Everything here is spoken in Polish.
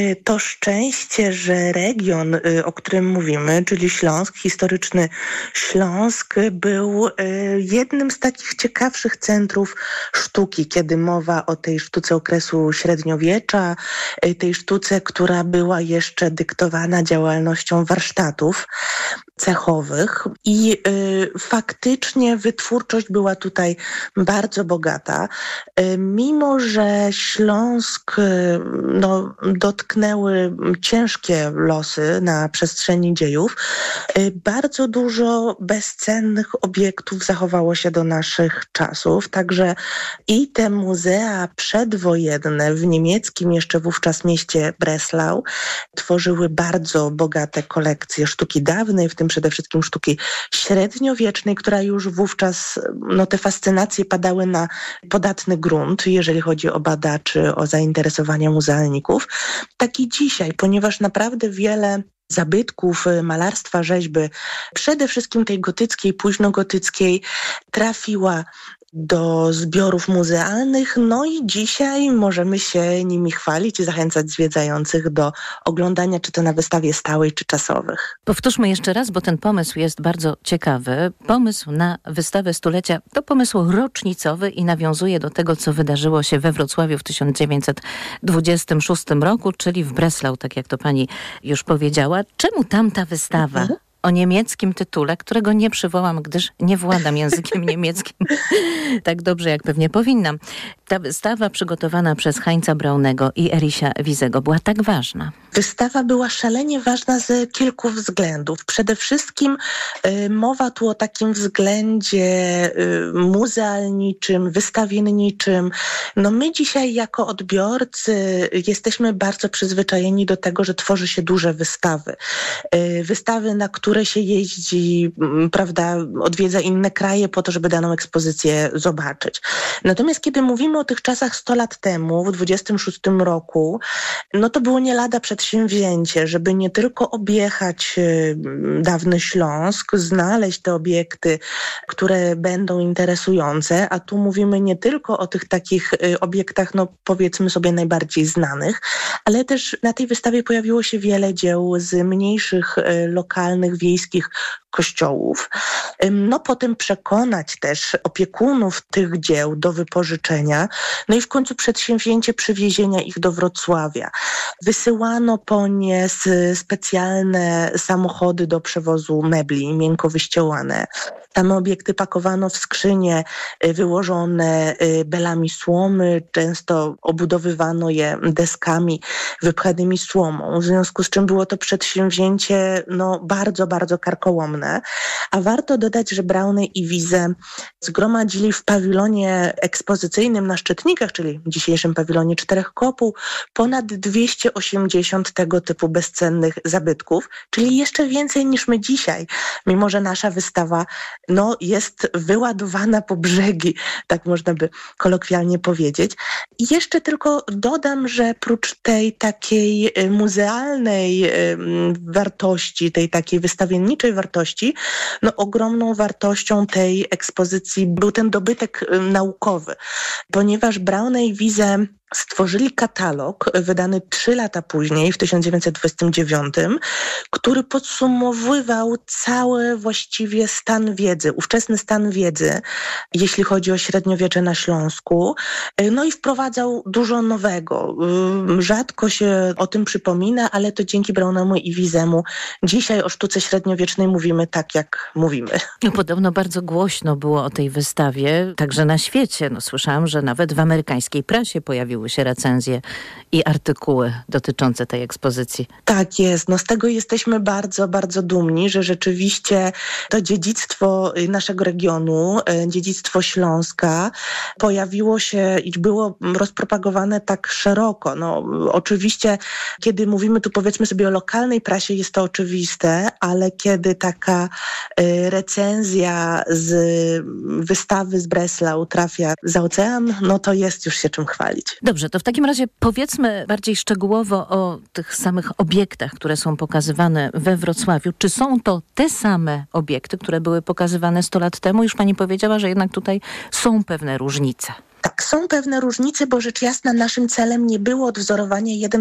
To szczęście, że region, o którym mówimy, czyli Śląsk, historyczny Śląsk, był jednym z takich ciekawszych centrów sztuki, kiedy mowa o tej sztuce okresu średniowiecza, tej sztuce, która była jeszcze dyktowana działalnością warsztatów cechowych i faktycznie wytwórczość była tutaj bardzo bogata. Mimo że Śląsk dotknęły ciężkie losy na przestrzeni dziejów, bardzo dużo bezcennych obiektów zachowało się do naszych czasów, także i te muzea przedwojenne w niemieckim jeszcze wówczas mieście Breslau tworzyły bardzo bogate kolekcje sztuki dawnej, w tym przede wszystkim sztuki średniowiecznej, która już wówczas, te fascynacje padały na podatny grunt, jeżeli chodzi o badaczy, o zainteresowania muzealników. Tak i dzisiaj, ponieważ naprawdę wiele zabytków malarstwa, rzeźby, przede wszystkim tej gotyckiej, późnogotyckiej, trafiła do zbiorów muzealnych, i dzisiaj możemy się nimi chwalić i zachęcać zwiedzających do oglądania, czy to na wystawie stałej, czy czasowych. Powtórzmy jeszcze raz, bo ten pomysł jest bardzo ciekawy. Pomysł na wystawę stulecia to pomysł rocznicowy i nawiązuje do tego, co wydarzyło się we Wrocławiu w 1926 roku, czyli w Breslau, tak jak to pani już powiedziała. Czemu tamta wystawa o niemieckim tytule, którego nie przywołam, gdyż nie władam językiem niemieckim tak dobrze, jak pewnie powinnam. Ta wystawa przygotowana przez Heinza Braunego i Erisia Wizego była tak ważna? Wystawa była szalenie ważna z kilku względów. Przede wszystkim mowa tu o takim względzie muzealniczym, wystawienniczym. My dzisiaj jako odbiorcy jesteśmy bardzo przyzwyczajeni do tego, że tworzy się duże wystawy. Wystawy, na które się jeździ, prawda, odwiedza inne kraje po to, żeby daną ekspozycję zobaczyć. Natomiast kiedy mówimy o tych czasach 100 lat temu, w 26 roku, to było nie lada przedsięwzięcie, żeby nie tylko objechać dawny Śląsk, znaleźć te obiekty, które będą interesujące, a tu mówimy nie tylko o tych takich obiektach, powiedzmy sobie najbardziej znanych, ale też na tej wystawie pojawiło się wiele dzieł z mniejszych, lokalnych, wiejskich kościołów. Potem przekonać też opiekunów tych dzieł do wypożyczenia, i w końcu przedsięwzięcie przywiezienia ich do Wrocławia. Wysyłano po nie specjalne samochody do przewozu mebli, miękko wyściełane. Tam obiekty pakowano w skrzynie wyłożone belami słomy, często obudowywano je deskami wypchanymi słomą, w związku z czym było to przedsięwzięcie bardzo, bardzo karkołomne. A warto dodać, że Brauny i Wize zgromadzili w pawilonie ekspozycyjnym na Szczytnikach, czyli w dzisiejszym pawilonie Czterech Kopuł, ponad 280 tego typu bezcennych zabytków, czyli jeszcze więcej niż my dzisiaj, mimo że nasza wystawa jest wyładowana po brzegi, tak można by kolokwialnie powiedzieć. I jeszcze tylko dodam, że prócz tej takiej muzealnej wartości, tej takiej wystawienniczej wartości, ogromną wartością tej ekspozycji był ten dobytek naukowy, ponieważ Brauny i Wize stworzyli katalog wydany 3 lata później, w 1929, który podsumowywał cały właściwie stan wiedzy, ówczesny stan wiedzy, jeśli chodzi o średniowiecze na Śląsku, i wprowadzał dużo nowego. Rzadko się o tym przypomina, ale to dzięki Braunemu i Wizemu dzisiaj o sztuce średniowiecznej mówimy tak, jak mówimy. Podobno bardzo głośno było o tej wystawie, także na świecie. Słyszałam, że nawet w amerykańskiej prasie pojawiły się recenzje i artykuły dotyczące tej ekspozycji. Tak jest. Z tego jesteśmy bardzo, bardzo dumni, że rzeczywiście to dziedzictwo naszego regionu, dziedzictwo Śląska pojawiło się i było rozpropagowane tak szeroko. Oczywiście, kiedy mówimy tu powiedzmy sobie o lokalnej prasie, jest to oczywiste, ale kiedy taka recenzja z wystawy z Breslau trafia za ocean, to jest już się czym chwalić. Dobrze, to w takim razie powiedzmy bardziej szczegółowo o tych samych obiektach, które są pokazywane we Wrocławiu. Czy są to te same obiekty, które były pokazywane 100 lat temu? Już pani powiedziała, że jednak tutaj są pewne różnice. Tak, są pewne różnice, bo rzecz jasna naszym celem nie było odwzorowanie jeden